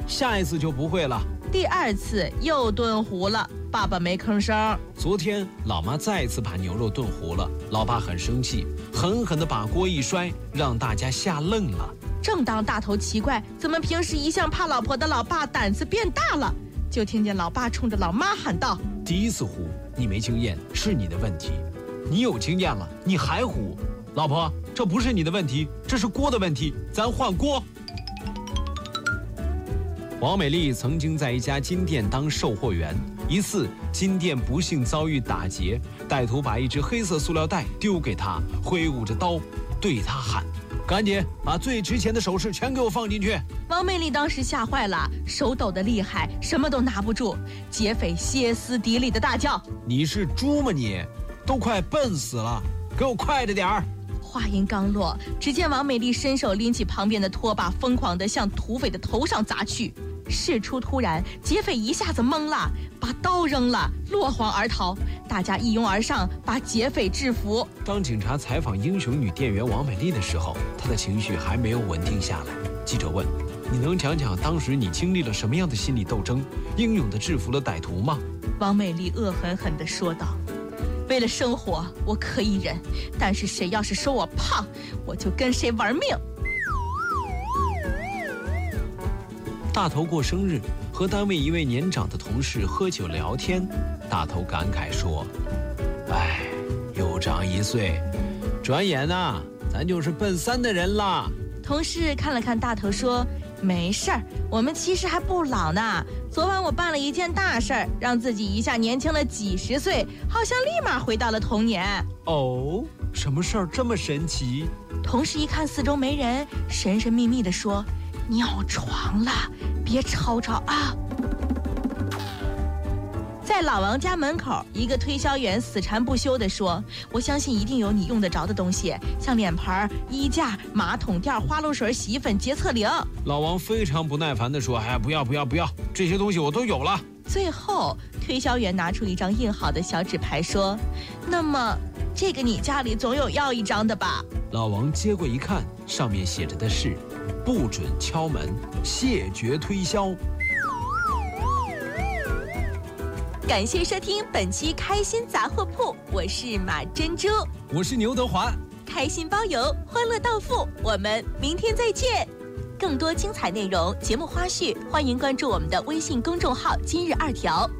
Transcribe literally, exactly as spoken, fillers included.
下一次就不会了。 第二次又炖糊了，爸爸没吭声。 昨天老妈再次把牛肉炖糊了，老爸很生气，狠狠地把锅一摔，让大家吓愣了。 正当大头奇怪怎么平时一向怕老婆的老爸胆子变大了，就听见老爸冲着老妈喊道： 第一次糊你没经验是你的问题，你有经验了你还糊。老婆，这不是你的问题，这是锅的问题，咱换锅。王美丽曾经在一家金店当售货员，一次金店不幸遭遇打劫，歹徒把一只黑色塑料袋丢给她，挥舞着刀对她喊：赶紧把最值钱的首饰全给我放进去。 王美丽当时吓坏了，手抖得厉害，什么都拿不住。劫匪歇斯底里的大叫： 你是猪吗你？都快笨死了，给我快着点儿。 话音刚落，只见王美丽伸手拎起旁边的拖把，疯狂地向土匪的头上砸去。事出突然，劫匪一下子懵了，把刀扔了，落荒而逃。大家一拥而上，把劫匪制服。 当警察采访英雄女店员王美丽的时候，她的情绪还没有稳定下来。记者问：你能讲讲当时你经历了什么样的心理斗争，英勇地制服了歹徒吗？ 王美丽恶狠狠地说道：为了生活我可以忍，但是谁要是说我胖，我就跟谁玩命。 大头过生日，和单位一位年长的同事喝酒聊天，大头感慨说：哎，又长一岁，转眼啊，咱就是奔三的人啦。 同事看了看大头说：没事儿，我们其实还不老呢。昨晚我办了一件大事儿，让自己一下年轻了几十岁，好像立马回到了童年。 哦，什么事儿这么神奇？ 同事一看四周没人，神神秘秘地说：尿床了，别吵吵啊。在老王家门口，一个推销员死缠不休地说：我相信一定有你用得着的东西，像脸盆、衣架、马桶垫、花露水、洗衣粉、洁厕灵。 老王非常不耐烦地说：哎，不要不要不要，这些东西我都有了。 最后推销员拿出一张印好的小纸牌说：那么这个你家里总有要一张的吧？ 老王接过一看，上面写着的是：不准敲门，谢绝推销。 感谢收听本期开心杂货铺，我是马珍珠， 我是牛德华， 开心包邮，欢乐到付，我们明天再见。更多精彩内容、节目花絮，欢迎关注我们的微信公众号今日二条。